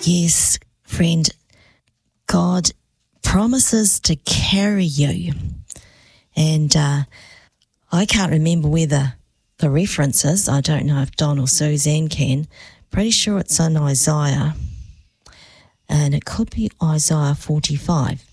Yes, friend, God promises to carry you. And I can't remember where the reference is. I don't know if Don or Suzanne can. Pretty sure it's in Isaiah. And it could be Isaiah 45.